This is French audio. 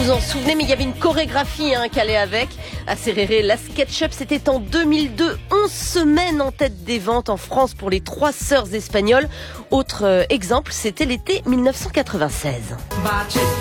vous en souvenez, mais il y avait une chorégraphie qui allait avec. Acerere, la SketchUp, c'était en 2002, 11 semaines en tête des ventes en France pour les 3 sœurs espagnoles. Autre exemple, c'était l'été 1996.